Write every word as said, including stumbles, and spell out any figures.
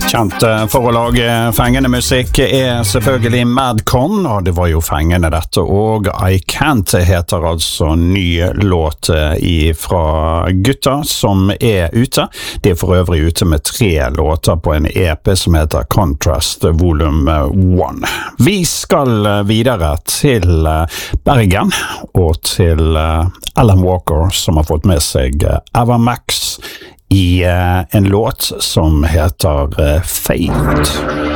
Kjent for å lage fengende musikk er selvfølgelig Madcon, og det var jo fengende dette, og I Can't heter altså ny låt fra gutta som er ute. De er for øvrig ute med tre låter på en E P som heter Contrast Volume one. Vi skal videre til Bergen og til Alan Walker som har fått med seg Avamax i uh, en låt som heter uh, Fate.